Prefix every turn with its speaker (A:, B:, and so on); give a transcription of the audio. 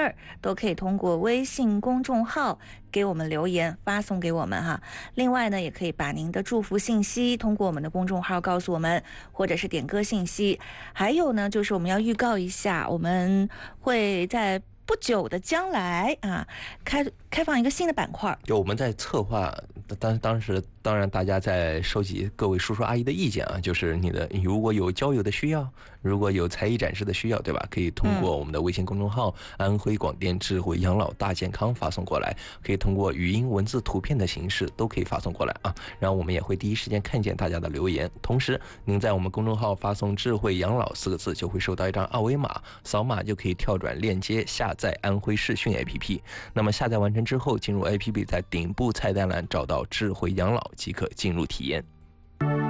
A: 儿，都可以通过微信公众号给我们留言发送给我们哈。另外呢，也可以把您的祝福信息通过我们的公众号告诉我们，或者是点歌信息。还有呢，就是我们要预告一下，我们会在不久的将来啊，开放一个新的板块。
B: 就我们在策划，当然大家在收集各位叔叔阿姨的意见啊，就是你如果有交友的需要，如果有才艺展示的需要，对吧？可以通过我们的微信公众号安徽广电智慧养老大健康发送过来，可以通过语音、文字、图片的形式都可以发送过来啊，然后我们也会第一时间看见大家的留言。同时您在我们公众号发送智慧养老4个字，就会收到一张二维码，扫码就可以跳转链接下载安徽视讯 APP。 那么下载完成之后，进入 APP， 在顶部菜单栏找到智慧养老即可进入体验。